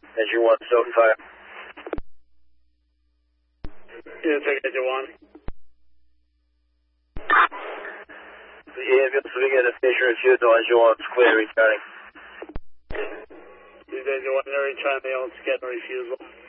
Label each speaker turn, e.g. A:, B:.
A: Engine 1 so far.
B: Yeah, take Engine 1.
A: The ambulance will begin a station refusal. Engine 1's clear, returning.
B: These Engine 1, they're retrying the old scan refusal.